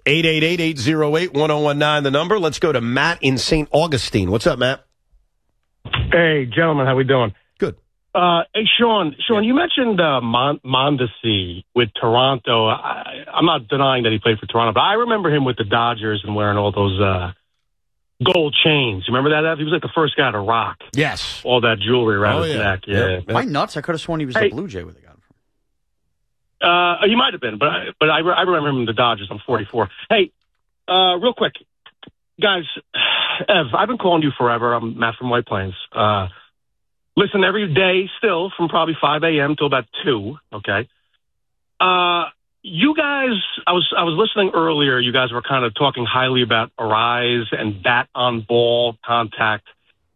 888-808-1019, the number. Let's go to Matt in St. Augustine. What's up, Matt? Hey, gentlemen, how we doing? Good. Hey, Sean, you mentioned Mondesi with Toronto. I'm not denying that he played for Toronto, but I remember him with the Dodgers and wearing all those gold chains. You remember that? He was like the first guy to rock. Yes. All that jewelry around his neck. Yeah. Yep. Am I nuts? I could have sworn he was the Blue Jay with the guy. He might have been, but I remember him in the Dodgers. I'm 44. Hey, real quick, guys, Ev, I've been calling you forever. I'm Matt from White Plains. Listen every day still from probably 5 a.m. till about 2, okay? You guys, I was listening earlier. You guys were kind of talking highly about Arise and bat-on-ball contact.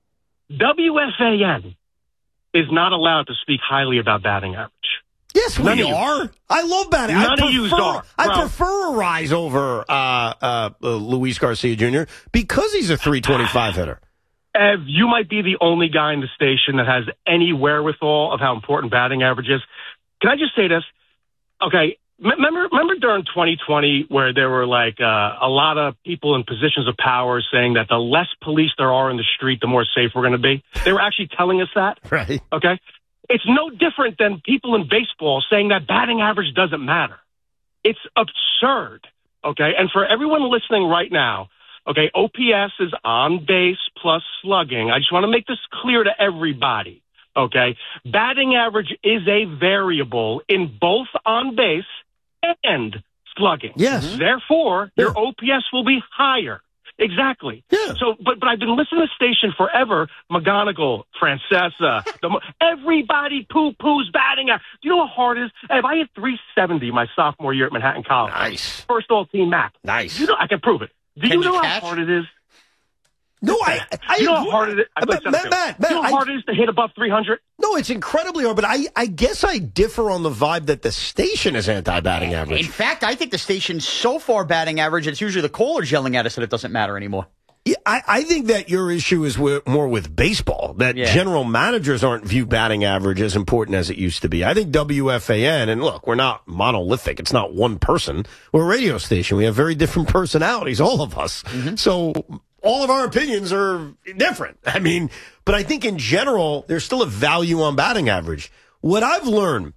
WFAN is not allowed to speak highly about batting average. Yes, we are. I love batting. None of you are. I prefer Arise over Luis Garcia Jr. because he's a 325 hitter. Ev, you might be the only guy in the station that has any wherewithal of how important batting average is. Can I just say this? Okay, remember during 2020 where there were like a lot of people in positions of power saying that the less police there are in the street, the more safe we're going to be? They were actually telling us that. Right. Okay? It's no different than people in baseball saying that batting average doesn't matter. It's absurd, okay? And for everyone listening right now, okay, OPS is on base plus slugging. I just want to make this clear to everybody, okay? Batting average is a variable in both on base and slugging. Yes. Therefore, your OPS will be higher. Exactly. Yeah. So, but I've been listening to the station forever. McGonigal, Francesa, everybody poo-poos batting. Do you know how hard it is? If I hit 370 my sophomore year at Manhattan College, Nice. first all-team MAC. Nice. You know, I can prove it. Do you know how hard it is? No, you know how hard it is? Matt, you know how hard it is to hit above 300? No, it's incredibly hard, but I guess I differ on the vibe that the station is anti-batting average. In fact, I think the station's so far batting average, it's usually the callers yelling at us that it doesn't matter anymore. Yeah, I think that your issue is more with baseball, that general managers aren't view batting average as important as it used to be. I think WFAN, and look, we're not monolithic. It's not one person. We're a radio station. We have very different personalities, all of us. Mm-hmm. So all of our opinions are different. I mean, but I think in general, there's still a value on batting average. What I've learned,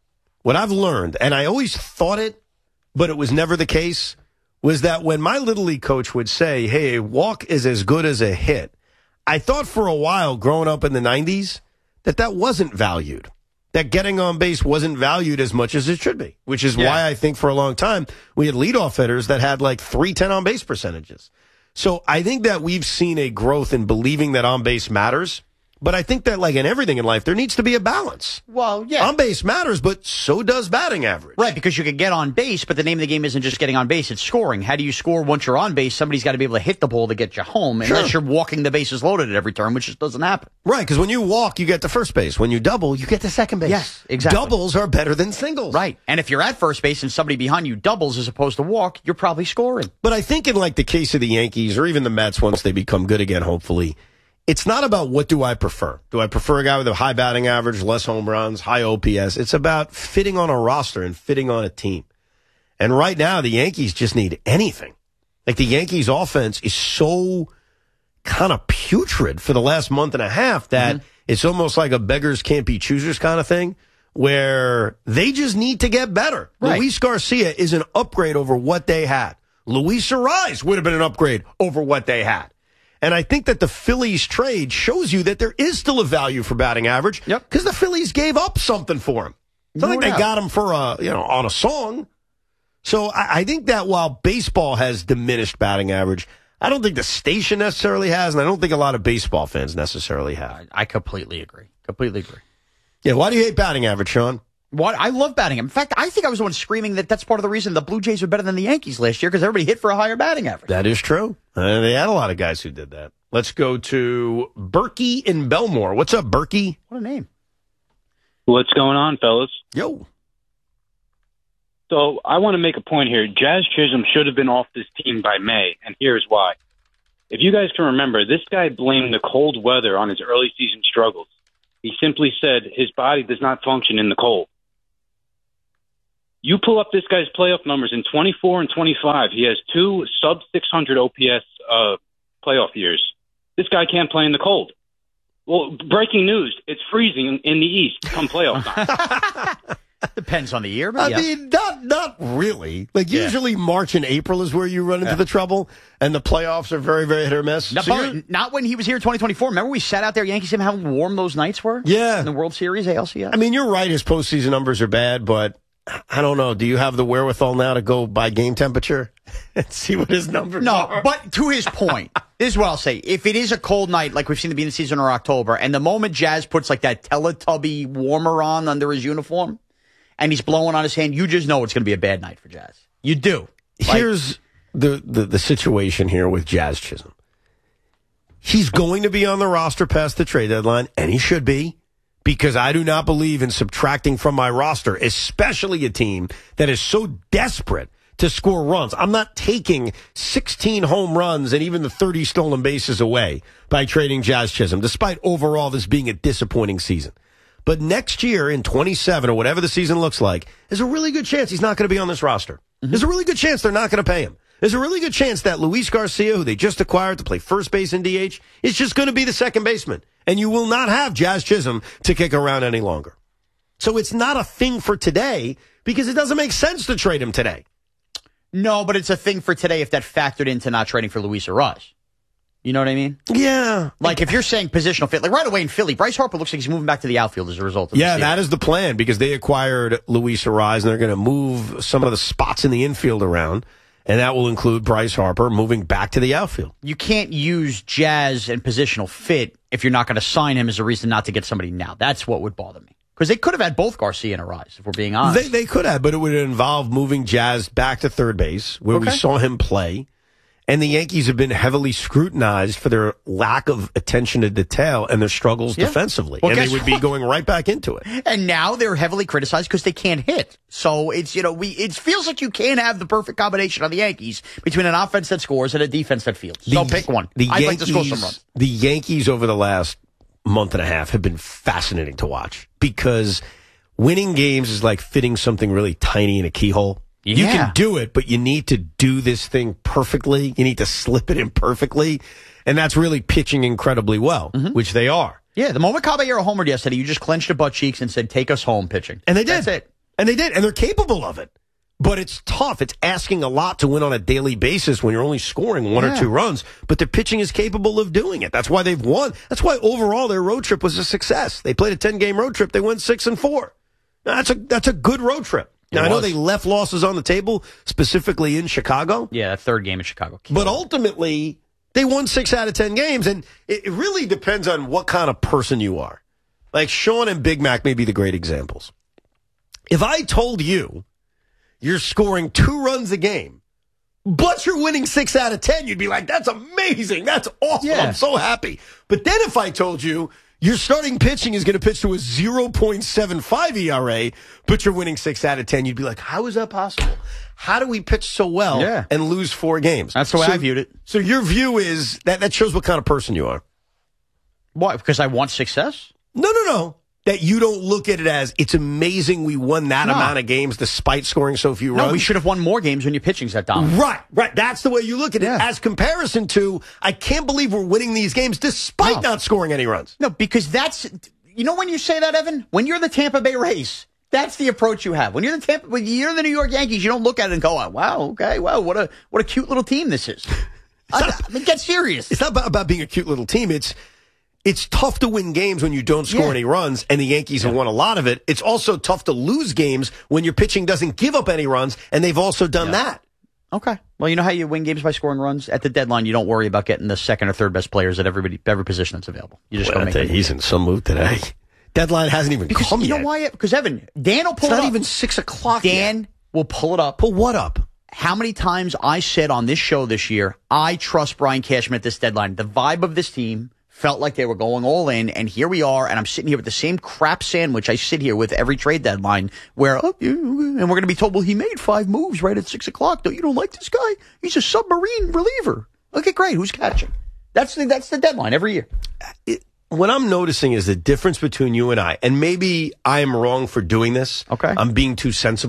and I always thought it, but it was never the case, was that when my Little League coach would say, hey, a walk is as good as a hit, I thought for a while growing up in the 90s that wasn't valued, that getting on base wasn't valued as much as it should be, which is why I think for a long time we had leadoff hitters that had like 310 on base percentages. So I think that we've seen a growth in believing that on base matters. But I think that, like in everything in life, there needs to be a balance. Well, yeah. On base matters, but so does batting average. Right, because you can get on base, but the name of the game isn't just getting on base, it's scoring. How do you score once you're on base? Somebody's got to be able to hit the ball to get you home, unless you're walking the bases loaded at every turn, which just doesn't happen. Right, because when you walk, you get to first base. When you double, you get to second base. Yes, exactly. Doubles are better than singles. Right, and if you're at first base and somebody behind you doubles as opposed to walk, you're probably scoring. But I think in like the case of the Yankees or even the Mets, once they become good again, hopefully, it's not about what do I prefer. Do I prefer a guy with a high batting average, less home runs, high OPS? It's about fitting on a roster and fitting on a team. And right now, the Yankees just need anything. Like the Yankees offense is so kind of putrid for the last month and a half that it's almost like a beggars can't be choosers kind of thing where they just need to get better. Right. Luis Garcia is an upgrade over what they had. Luis Arise would have been an upgrade over what they had. And I think that the Phillies trade shows you that there is still a value for batting average. Yep. Because the Phillies gave up something for him. It's not like they got him for on a song. So I think that while baseball has diminished batting average, I don't think the station necessarily has, and I don't think a lot of baseball fans necessarily have. I completely agree. Yeah, why do you hate batting average, Sean? What? I love batting. In fact, I think I was the one screaming that that's part of the reason the Blue Jays were better than the Yankees last year because everybody hit for a higher batting average. That is true. They had a lot of guys who did that. Let's go to Berkey in Belmore. What's up, Berkey? What a name. What's going on, fellas? Yo. So I want to make a point here. Jazz Chisholm should have been off this team by May, and here's why. If you guys can remember, this guy blamed the cold weather on his early season struggles. He simply said his body does not function in the cold. You pull up this guy's playoff numbers in 24 and 25. He has 2 sub-600 OPS playoff years. This guy can't play in the cold. Well, breaking news, it's freezing in the East come playoff time. Depends on the year, but I mean, not really. Like, usually March and April is where you run into the trouble, and the playoffs are very, very hit or miss. Not when he was here in 2024. Remember we sat out there, Yankees, him how warm those nights were? Yeah. In the World Series, ALCS? I mean, you're right, his postseason numbers are bad, but I don't know. Do you have the wherewithal now to go by game temperature and see what his numbers are? No, but to his point, this is what I'll say. If it is a cold night, like we've seen at the beginning of the season or October, and the moment Jazz puts like that Teletubby warmer on under his uniform, and he's blowing on his hand, you just know it's going to be a bad night for Jazz. You do. Here's the situation here with Jazz Chisholm. He's going to be on the roster past the trade deadline, and he should be, because I do not believe in subtracting from my roster, especially a team that is so desperate to score runs. I'm not taking 16 home runs and even the 30 stolen bases away by trading Jazz Chisholm, despite overall this being a disappointing season. But next year in 27 or whatever the season looks like, there's a really good chance he's not going to be on this roster. Mm-hmm. There's a really good chance they're not going to pay him. There's a really good chance that Luis Garcia, who they just acquired to play first base in DH, is just going to be the second baseman. And you will not have Jazz Chisholm to kick around any longer. So it's not a thing for today because it doesn't make sense to trade him today. No, but it's a thing for today if that factored into not trading for Luis Arraez. You know what I mean? Yeah. Like if you're saying positional fit, like right away in Philly, Bryce Harper looks like he's moving back to the outfield as a result of this deal. That is the plan because they acquired Luis Arraez and they're going to move some of the spots in the infield around. And that will include Bryce Harper moving back to the outfield. You can't use Jazz and positional fit if you're not going to sign him as a reason not to get somebody now. That's what would bother me. Because they could have had both Garcia and Arraez, if we're being honest. They could have, but it would involve moving Jazz back to third base, where we saw him play. And the Yankees have been heavily scrutinized for their lack of attention to detail and their struggles defensively. Well, and they would be going right back into it. And now they're heavily criticized because they can't hit. So it's, it feels like you can't have the perfect combination on the Yankees between an offense that scores and a defense that fields. So pick one. I'd like to score some runs. The Yankees over the last month and a half have been fascinating to watch because winning games is like fitting something really tiny in a keyhole. Yeah. You can do it, but you need to do this thing perfectly. You need to slip it in perfectly. And that's really pitching incredibly well, which they are. Yeah, the moment Caballero homered yesterday, you just clenched your butt cheeks and said, take us home pitching. And they did. That's it. And they did. And they're capable of it. But it's tough. It's asking a lot to win on a daily basis when you're only scoring one or two runs. But the pitching is capable of doing it. That's why they've won. That's why overall their road trip was a success. They played a 10-game road trip. They went 6-4. That's a good road trip. Now, I know they left losses on the table, specifically in Chicago. Yeah, that third game in Chicago. But ultimately, they won 6 out of 10 games, and it really depends on what kind of person you are. Like Sean and Big Mac may be the great examples. If I told you you're scoring 2 runs a game, but you're winning 6 out of 10, you'd be like, that's amazing. That's awesome. Yeah. I'm so happy. But then if I told you your starting pitching is going to pitch to a 0.75 ERA, but you're winning 6 out of 10, you'd be like, how is that possible? How do we pitch so well and lose 4 games? That's the way I viewed it. So your view is that shows what kind of person you are. Why? Because I want success? No. That you don't look at it as, it's amazing we won that amount of games despite scoring so few runs. No, we should have won more games when your pitching's that dominant. Right. That's the way you look at it. As comparison to, I can't believe we're winning these games despite not scoring any runs. No, because that's, when you say that, Evan, when you're the Tampa Bay Rays, that's the approach you have. When you're the New York Yankees, you don't look at it and go, wow, okay, wow, what a cute little team this is. I mean, get serious. It's not about being a cute little team. It's tough to win games when you don't score any runs, and the Yankees have won a lot of it. It's also tough to lose games when your pitching doesn't give up any runs, and they've also done that. Okay. Well, you know how you win games by scoring runs? At the deadline, you don't worry about getting the second or third best players at every position that's available. You just go make it. He's in some mood today. Deadline hasn't even come yet. You know why? Because, Evan, Dan will pull it up. It's not even 6 o'clock Dan will pull it up. Pull what up? How many times I said on this show this year, I trust Brian Cashman at this deadline. The vibe of this team felt like they were going all in, and here we are, and I'm sitting here with the same crap sandwich I sit here with every trade deadline, where, and we're going to be told, well, he made 5 moves right at 6 o'clock. You don't like this guy? He's a submarine reliever. Okay, great. Who's catching? That's the deadline every year. What I'm noticing is the difference between you and I, and maybe I am wrong for doing this. Okay. I'm being too sensible.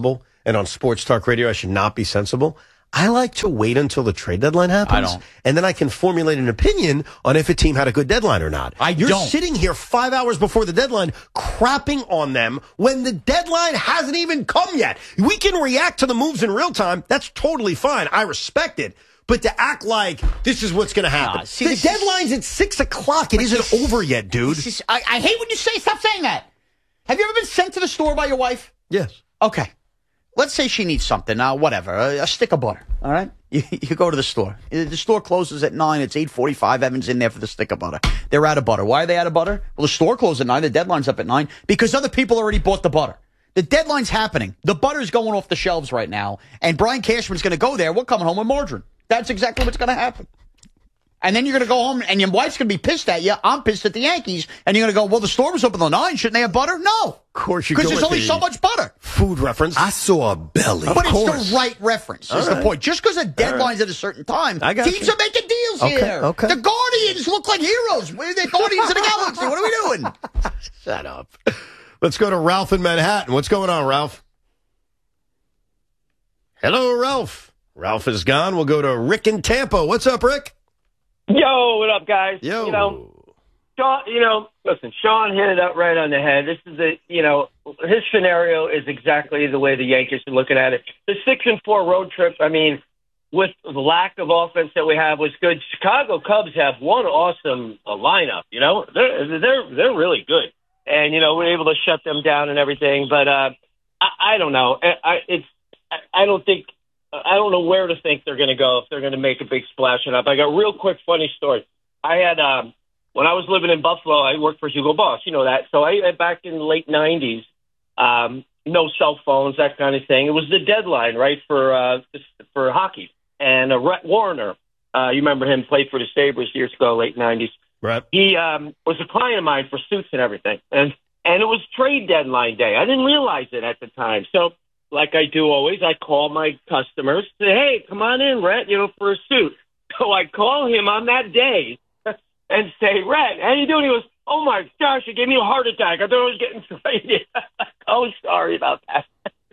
and on sports talk radio I should not be sensible. I like to wait until the trade deadline happens. I don't. And then I can formulate an opinion on if a team had a good deadline or not. You're sitting here 5 hours before the deadline crapping on them when the deadline hasn't even come yet. We can react to the moves in real time. That's totally fine. I respect it. But to act like this is what's going to happen. The deadline's at 6 o'clock. It isn't over yet, dude. I hate when you stop saying that. Have you ever been sent to the store by your wife? Yes. Okay. Let's say she needs something, whatever, a stick of butter, all right? You go to the store. The store closes at 9. It's 8:45. Evan's in there for the stick of butter. They're out of butter. Why are they out of butter? Well, the store closed at 9. The deadline's up at 9 because other people already bought the butter. The deadline's happening. The butter's going off the shelves right now, and Brian Cashman's going to go there. We're coming home with margarine. That's exactly what's going to happen. And then you're going to go home, and your wife's going to be pissed at you. I'm pissed at the Yankees. And you're going to go, well, the store was open till 9. Shouldn't they have butter? No. Of course you go. Because there's only so much butter. Food reference. I saw a belly. But it's the right reference, is the point. Just because a deadline's at a certain time, teams are making deals here. Okay. The Guardians look like heroes. We're the Guardians of the Galaxy. What are we doing? Shut up. Let's go to Ralph in Manhattan. What's going on, Ralph? Hello, Ralph. Ralph is gone. We'll go to Rick in Tampa. What's up, Rick? Yo, what up, guys? Yo. Sean, listen, Sean hit it up right on the head. This is his scenario is exactly the way the Yankees are looking at it. The 6-4 road trip, I mean, with the lack of offense that we have was good. Chicago Cubs have one awesome lineup, They're really good. And, we're able to shut them down and everything. But I don't know. I don't know where to think they're going to go if they're going to make a big splash it up. I got a real quick funny story. I had when I was living in Buffalo, I worked for Hugo Boss, you know that. So I back in the late 90s, no cell phones, that kind of thing. It was the deadline, right, for hockey. And Rhett Warner, you remember him, played for the Sabres years ago, late 90s. Right. He was a client of mine for suits and everything. And it was trade deadline day. I didn't realize it at the time. So like I do always, I call my customers, say, hey, come on in, Rhett, for a suit. So I call him on that day and say, Rhett, how you doing? He goes, oh, my gosh, you gave me a heart attack. I thought I was getting traded. Oh, sorry about that.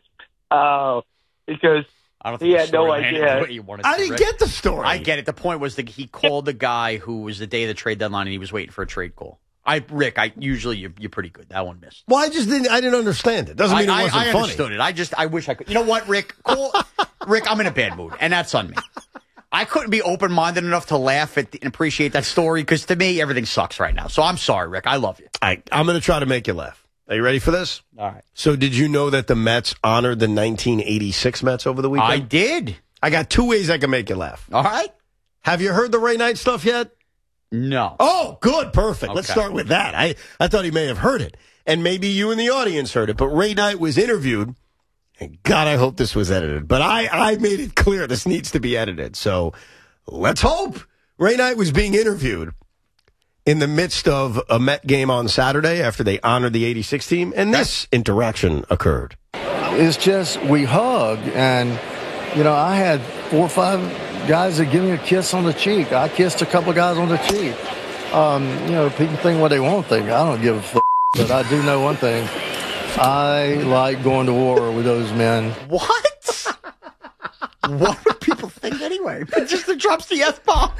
Because he had no idea. I didn't get the story. I get it. The point was that he called the guy who was the day of the trade deadline, and he was waiting for a trade call. Rick, usually you're pretty good. That one missed. Well, I didn't understand it. Doesn't mean it wasn't funny. I understood it. I wish I could. You know what, Rick? Rick, I'm in a bad mood, and that's on me. I couldn't be open-minded enough to laugh at and appreciate that story because to me, everything sucks right now. So I'm sorry, Rick. I love you. I'm going to try to make you laugh. Are you ready for this? All right. So did you know that the Mets honored the 1986 Mets over the weekend? I did. I got 2 ways I can make you laugh. All right. Have you heard the Ray Knight stuff yet? No. Oh, good. Perfect. Okay. Let's start with that. I thought he may have heard it. And maybe you in the audience heard it. But Ray Knight was interviewed. And God, I hope this was edited. But I made it clear this needs to be edited. So let's hope. Ray Knight was being interviewed in the midst of a Met game on Saturday after they honored the 86 team. And this interaction occurred. It's just we hug. And, I had 4 or 5 guys that give me a kiss on the cheek. I kissed a couple guys on the cheek. People think what they want to think. I don't give a f***, but I do know one thing. I like going to war with those men. What? What would people think anyway? But just the drops the F-bomb.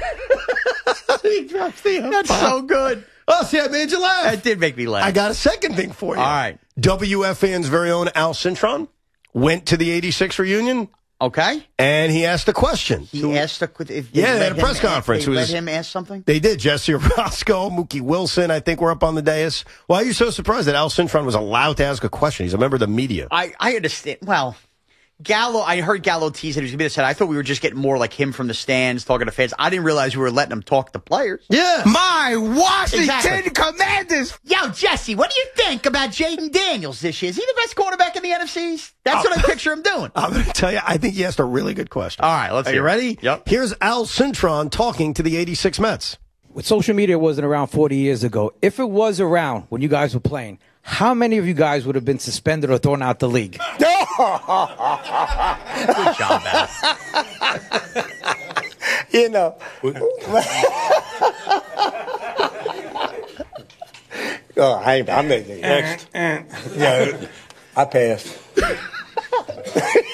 He drops the F-bomb. That's so good. Oh, see, I made you laugh. That did make me laugh. I got a second thing for you. All right. WFAN's very own Al Cintron went to the 86 reunion. Okay. And he asked a question. He asked they had a press conference. They let him ask something? They did. Jesse Orozco, Mookie Wilson, I think, were up on the dais. Why are you so surprised that Al Cintron was allowed to ask a question? He's a member of the media. I understand. Well, Gallo, I heard Gallo tease that he was going to be said. I thought we were just getting more like him from the stands talking to fans. I didn't realize we were letting him talk to players. Yeah. My Washington Commanders. Yo, Jesse, what do you think about Jaden Daniels this year? Is he the best quarterback in the NFC? That's what I picture him doing. I'm going to tell you, I think he asked a really good question. All right, let's Are you ready? Yep. Here's Al Cintron talking to the 86 Mets. Social media wasn't around 40 years ago. If it was around when you guys were playing, how many of you guys would have been suspended or thrown out the league? Good job, Al. I'm making next. Yeah, I passed.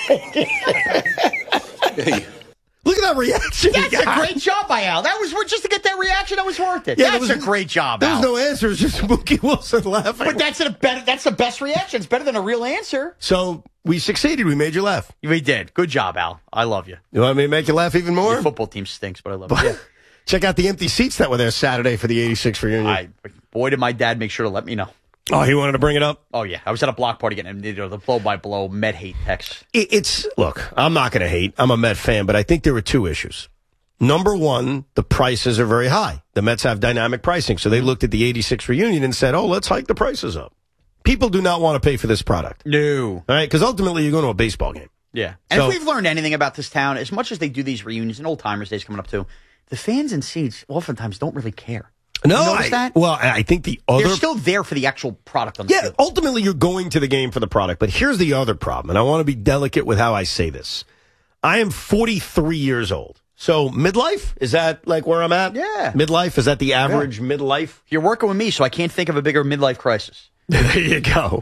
Look at that reaction. That's a great job by Al. That was just to get that reaction. That was worth it. Yeah, that's a great job, Al. There was no answer. It was just Mookie Wilson laughing. But that's the best reaction. It's better than a real answer. So we succeeded. We made you laugh. We did. Good job, Al. I love you. You want me to make you laugh even more? Your football team stinks, but I love it. Check out the empty seats that were there Saturday for the 86 reunion. Boy, did my dad make sure to let me know. Oh, he wanted to bring it up? Oh, yeah. I was at a block party getting the blow-by-blow Met hate text. Look, I'm not going to hate. I'm a Met fan, but I think there were two issues. Number one, the prices are very high. The Mets have dynamic pricing, so they looked at the 86 reunion and said, let's hike the prices up. People do not want to pay for this product. No. All right, because ultimately you're going to a baseball game. Yeah. And if we've learned anything about this town, as much as they do these reunions and Old Timers Days coming up too, the fans in seats oftentimes don't really care. No, that? I think the other... They're still there for the actual product on the field. Ultimately you're going to the game for the product, but here's the other problem, and I want to be delicate with how I say this. I am 43 years old. So midlife, is that like where I'm at? Yeah. Midlife, is that the average midlife? You're working with me, so I can't think of a bigger midlife crisis. There you go.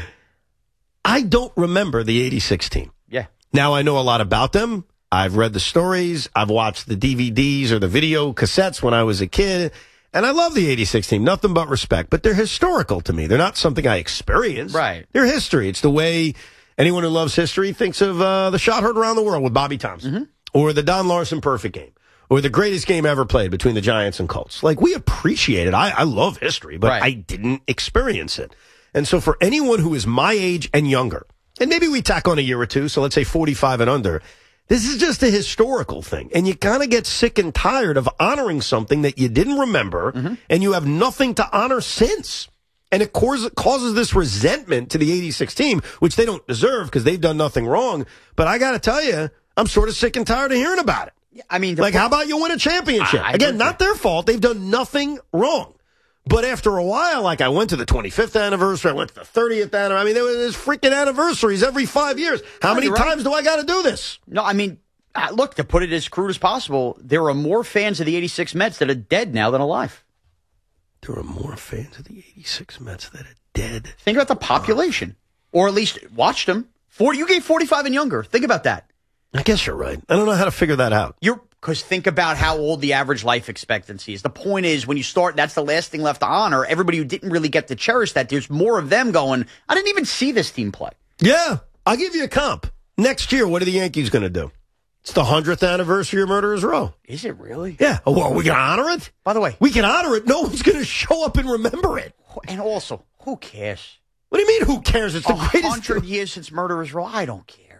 I don't remember the 86 team. Yeah. Now I know a lot about them. I've read the stories. I've watched the DVDs or the video cassettes when I was a kid. And I love the 86 team. Nothing but respect. But they're historical to me. They're not something I experienced. Right. They're history. It's the way anyone who loves history thinks of the shot heard around the world with Bobby Thompson. Or the Don Larson perfect game. Or the greatest game ever played between the Giants and Colts. Like, we appreciate it. I love history, but I didn't experience it. And so for anyone who is my age and younger, and maybe we tack on a year or two, so let's say 45 and under, this is just a historical thing. And you kind of get sick and tired of honoring something that you didn't remember, and you have nothing to honor since. And it causes this resentment to the 86 team, which they don't deserve because they've done nothing wrong. But I got to tell you, I'm sort of sick and tired of hearing about it. I mean, how about you win a championship? Again, not their fault. They've done nothing wrong. But after a while, like I went to the 25th anniversary, I went to the 30th anniversary. I mean, there's freaking anniversaries every 5 years. How many times do I got to do this? No, I mean, look, to put it as crude as possible, there are more fans of the 86 Mets that are dead now than alive. There are more fans of the 86 Mets that are dead. Think about the population. Or at least watched them. You gave 45 and younger. Think about that. I guess you're right. I don't know how to figure that out. Because think about how old the average life expectancy is. The point is, when you start, that's the last thing left to honor. Everybody who didn't really get to cherish that, there's more of them going, I didn't even see this team play. Yeah, I'll give you a comp. Next year, what are the Yankees going to do? It's the 100th anniversary of Murderers Row. Is it really? Yeah. Oh, well, we can honor it? By the way. We can honor it. No one's going to show up and remember it. And also, who cares? What do you mean, who cares? It's the greatest. 100 years since Murderers Row. I don't care.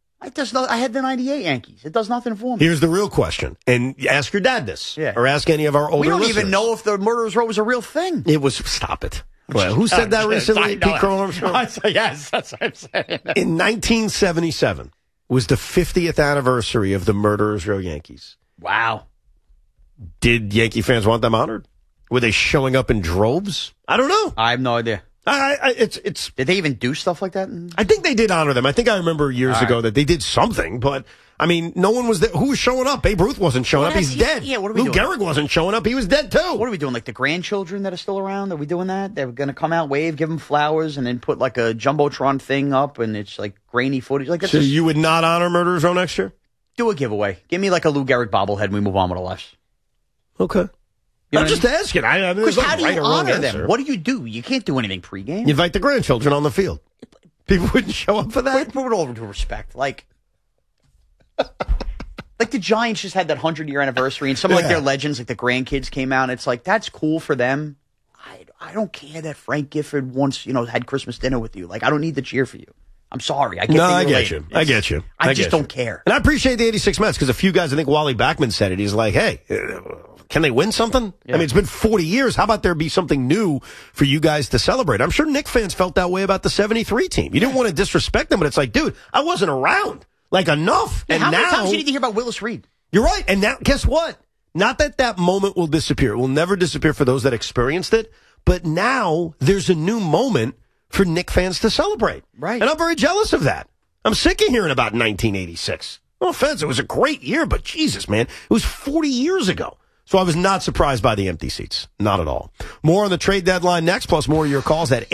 I had the 98 Yankees. It does nothing for me. Here's the real question. And ask your dad this. Yeah. Or ask any of our older listeners. We don't even know if the Murderers Row was a real thing. It was. Stop it. Well, who said that recently? Pete Crow. Yes, that's what I'm saying. In 1977 was the 50th anniversary of the Murderers Row Yankees. Wow. Did Yankee fans want them honored? Were they showing up in droves? I don't know. I have no idea. It's. Did they even do stuff like that? I think they did honor them. I think I remember years ago that they did something, but I mean, no one was there. Who was showing up? Babe Ruth wasn't showing up. He's dead. Yeah, what are we Lou doing? Gehrig wasn't showing up. He was dead too. What are we doing? Like the grandchildren that are still around? Are we doing that? They're going to come out, wave, give them flowers, and then put like a Jumbotron thing up, and it's like grainy footage. Like so you would not honor Murderers Row next year? Do a giveaway. Give me like a Lou Gehrig bobblehead, and we move on with our lives. Okay. I'm just asking. Because how do you honor them? What do? You can't do anything pregame. You invite the grandchildren on the field. People wouldn't show up for that. Put it all due respect. Like the Giants just had that 100-year anniversary, and some of like their legends, like the grandkids came out, and it's like, that's cool for them. I don't care that Frank Gifford once, had Christmas dinner with you. Like, I don't need to cheer for you. I'm sorry. I get you. I get you. I just don't care. And I appreciate the 86 Mets because a few guys, I think Wally Backman said it. He's like, hey, can they win something? Yeah. I mean, it's been 40 years. How about there be something new for you guys to celebrate? I'm sure Knicks fans felt that way about the 73 team. You didn't want to disrespect them, but it's like, dude, I wasn't around. Like, enough. Yeah, and how now, many times you need to hear about Willis Reed? You're right. And now, guess what? Not that moment will disappear. It will never disappear for those that experienced it. But now there's a new moment for Knicks fans to celebrate. Right. And I'm very jealous of that. I'm sick of hearing about 1986. No offense, it was a great year, but Jesus, man, it was 40 years ago. So I was not surprised by the empty seats. Not at all. More on the trade deadline next, plus more of your calls at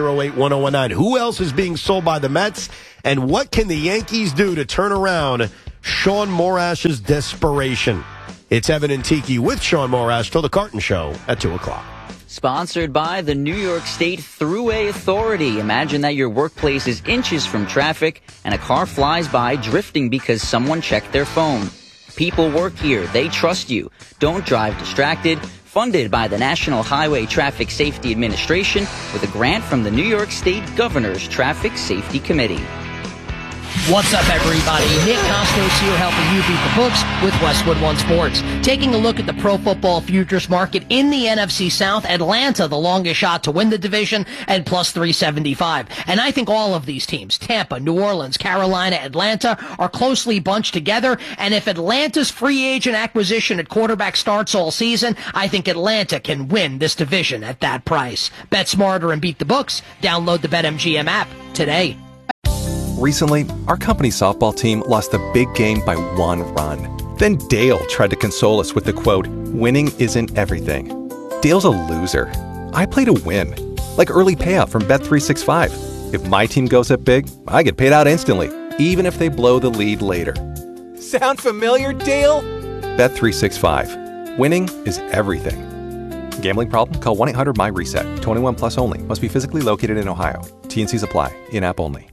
888-808-1019. Who else is being sold by the Mets? And what can the Yankees do to turn around Sean Morash's desperation. It's Evan and Tiki with Sean Morash till the Carton Show at 2 o'clock. Sponsored by the New York State Thruway Authority. Imagine that your workplace is inches from traffic and a car flies by drifting because someone checked their phone. People work here. They trust you. Don't drive distracted. Funded by the National Highway Traffic Safety Administration with a grant from the New York State Governor's Traffic Safety Committee. What's up, everybody? Nick Costos here, helping you beat the books with Westwood One Sports. Taking a look at the pro football futures market in the NFC South, Atlanta, the longest shot to win the division, and plus 375. And I think all of these teams, Tampa, New Orleans, Carolina, Atlanta, are closely bunched together. And if Atlanta's free agent acquisition at quarterback starts all season, I think Atlanta can win this division at that price. Bet smarter and beat the books. Download the BetMGM app today. Recently, our company softball team lost a big game by 1 run. Then Dale tried to console us with the quote, "Winning isn't everything." Dale's a loser. I play to win. Like early payout from Bet365. If my team goes up big, I get paid out instantly, even if they blow the lead later. Sound familiar, Dale? Bet365. Winning is everything. Gambling problem? Call 1-800-MY-RESET. 21 plus only. Must be physically located in Ohio. T&Cs apply. In-app only.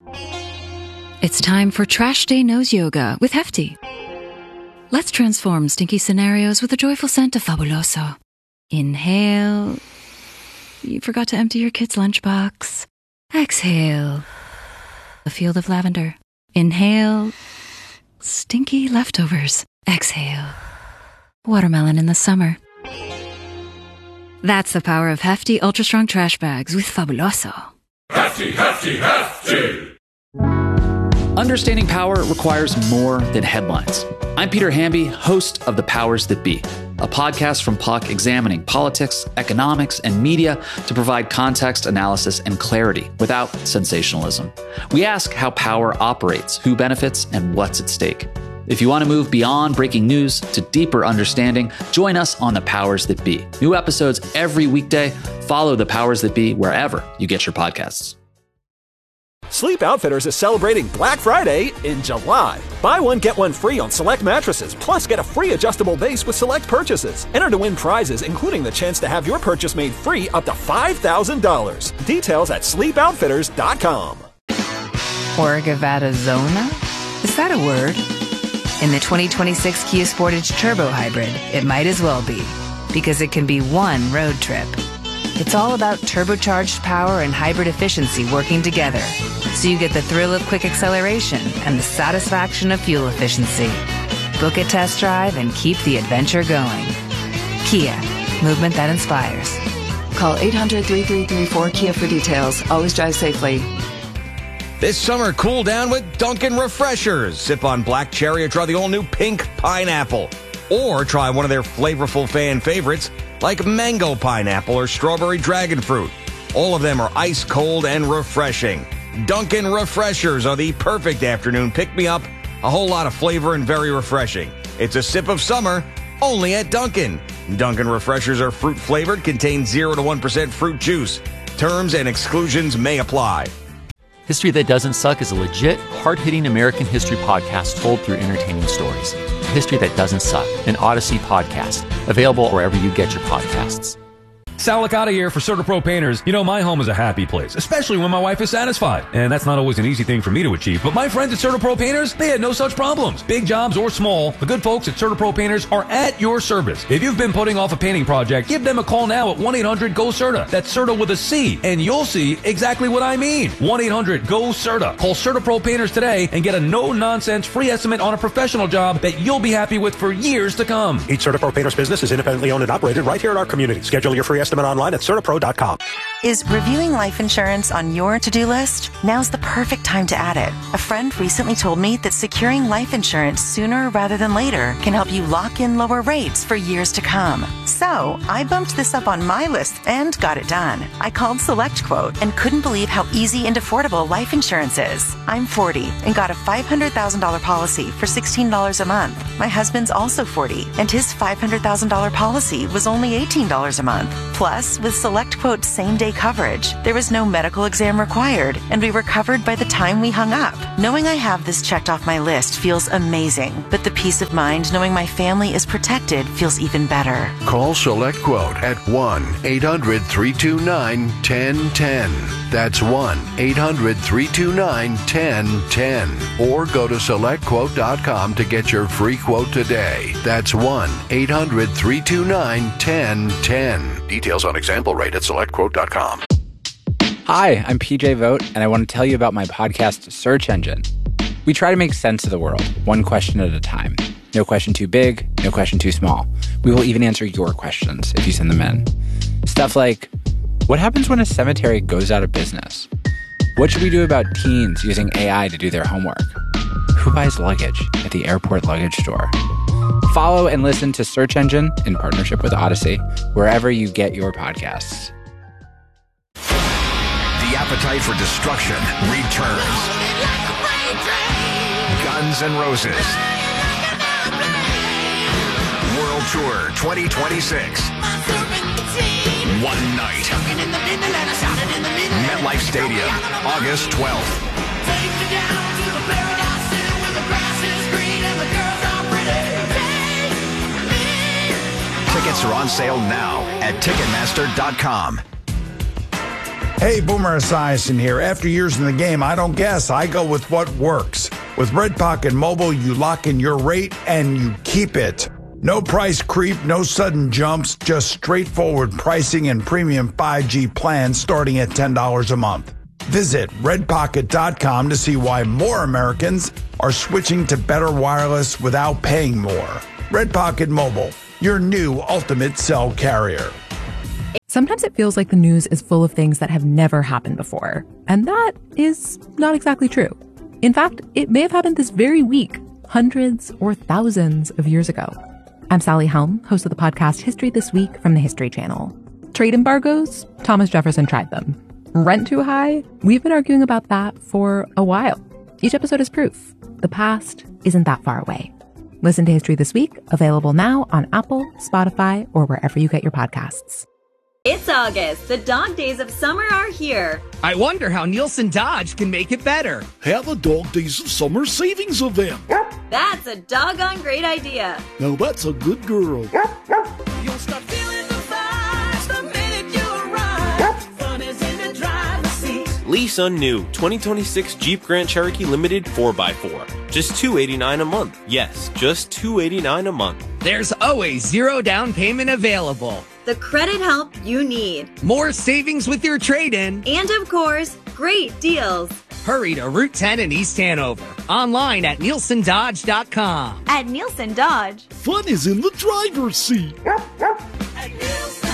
It's time for Trash Day Nose Yoga with Hefty. Let's transform stinky scenarios with a joyful scent of Fabuloso. Inhale. You forgot to empty your kid's lunchbox. Exhale. A field of lavender. Inhale. Stinky leftovers. Exhale. Watermelon in the summer. That's the power of Hefty Ultra Strong Trash Bags with Fabuloso. Hefty, Hefty, Hefty! Understanding power requires more than headlines. I'm Peter Hamby, host of The Powers That Be, a podcast from Puck examining politics, economics, and media to provide context, analysis, and clarity without sensationalism. We ask how power operates, who benefits, and what's at stake. If you want to move beyond breaking news to deeper understanding, join us on The Powers That Be. New episodes every weekday. Follow The Powers That Be wherever you get your podcasts. Sleep Outfitters is celebrating Black Friday in July. Buy one, get one free on select mattresses, plus get a free adjustable base with select purchases. Enter to win prizes, including the chance to have your purchase made free up to $5,000. Details at sleepoutfitters.com. Orgavada Zona? Is that a word? In the 2026 Kia Sportage Turbo Hybrid, it might as well be, because it can be one road trip. It's all about turbocharged power and hybrid efficiency working together, so you get the thrill of quick acceleration and the satisfaction of fuel efficiency. Book a test drive and keep the adventure going. Kia, movement that inspires. Call 800-3334-KIA for details. Always drive safely. This summer, cool down with Dunkin' Refreshers. Sip on black cherry or try the all-new pink pineapple. Or try one of their flavorful fan favorites, like mango pineapple or strawberry dragon fruit. All of them are ice cold and refreshing. Dunkin' Refreshers are the perfect afternoon pick-me-up, a whole lot of flavor and very refreshing. It's a sip of summer, only at Dunkin'. Dunkin' Refreshers are fruit-flavored, contain 0 to 1% fruit juice. Terms and exclusions may apply. History That Doesn't Suck is a legit, hard-hitting American history podcast told through entertaining stories. History That Doesn't Suck, an Odyssey podcast, available wherever you get your podcasts. Sal Licata here for CertaPro Painters. You know, my home is a happy place, especially when my wife is satisfied. And that's not always an easy thing for me to achieve. But my friends at CertaPro Painters, they had no such problems. Big jobs or small, the good folks at CertaPro Painters are at your service. If you've been putting off a painting project, give them a call now at 1-800-GO-CERTA. That's CERTA with a C, and you'll see exactly what I mean. 1-800-GO-CERTA. Call CertaPro Painters today and get a no-nonsense free estimate on a professional job that you'll be happy with for years to come. Each CertaPro Painters business is independently owned and operated right here in our community. Schedule your free estimate online at CertaPro.com. Is reviewing life insurance on your to-do list? Now's the perfect time to add it. A friend recently told me that securing life insurance sooner rather than later can help you lock in lower rates for years to come. So I bumped this up on my list and got it done. I called SelectQuote and couldn't believe how easy and affordable life insurance is. I'm 40 and got a $500,000 policy for $16 a month. My husband's also 40 and his $500,000 policy was only $18 a month. Plus, with SelectQuote's same-day same-day coverage. There was no medical exam required, and we were covered by the time we hung up. Knowing I have this checked off my list feels amazing, but the peace of mind knowing my family is protected feels even better. Call SelectQuote at 1-800-329-1010. That's 1-800-329-1010. Or go to SelectQuote.com to get your free quote today. That's 1-800-329-1010. Details on example rate at SelectQuote.com. Hi, I'm PJ Vogt, and I want to tell you about my podcast, Search Engine. We try to make sense of the world, one question at a time. No question too big, no question too small. We will even answer your questions if you send them in. Stuff like, what happens when a cemetery goes out of business? What should we do about teens using AI to do their homework? Who buys luggage at the airport luggage store? Follow and listen to Search Engine in partnership with Odyssey, wherever you get your podcasts. The appetite for destruction returns. Guns N' Roses World Tour 2026. One night. MetLife Stadium, August 12th. Tickets are on sale now at Ticketmaster.com. Hey, Boomer Esiason here. After years in the game, I don't guess. I go with what works. With Red Pocket Mobile, you lock in your rate and you keep it. No price creep, no sudden jumps, just straightforward pricing and premium 5G plans starting at $10 a month. Visit redpocket.com to see why more Americans are switching to better wireless without paying more. Red Pocket Mobile, your new ultimate cell carrier. Sometimes it feels like the news is full of things that have never happened before. And that is not exactly true. In fact, it may have happened this very week, hundreds or thousands of years ago. I'm Sally Helm, host of the podcast History This Week from the History Channel. Trade embargoes? Thomas Jefferson tried them. Rent too high? We've been arguing about that for a while. Each episode is proof. The past isn't that far away. Listen to History This Week, available now on Apple, Spotify, or wherever you get your podcasts. It's August. The dog days of summer are here. I wonder how Nielsen Dodge can make it better. Have a Dog Days of Summer savings event. That's a doggone great idea. Now that's a good girl. You'll start feeling the vibes the minute you arrive. Fun is in the driver's seat. Lease a new 2026 Jeep Grand Cherokee Limited 4x4. Just $289 a month. Yes, just $289 a month. There's always zero down payment available. The credit help you need. More savings with your trade-in. And of course, great deals. Hurry to Route 10 in East Hanover. Online at NielsenDodge.com. At Nielsen Dodge. Fun is in the driver's seat. At Nielsen,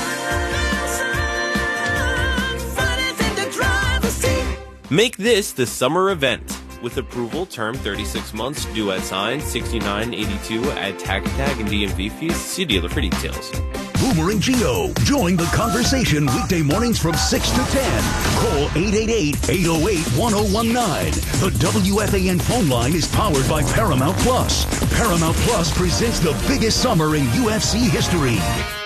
fun is in the driver's seat. Make this the summer event. With approval, term 36 months, due at sign, $69.82, add tag and DMV fees. See dealer for details. Boomer and Gio, join the conversation weekday mornings from 6 to 10. Call 888-808-1019. The WFAN phone line is powered by Paramount Plus. Paramount Plus presents the biggest summer in UFC history.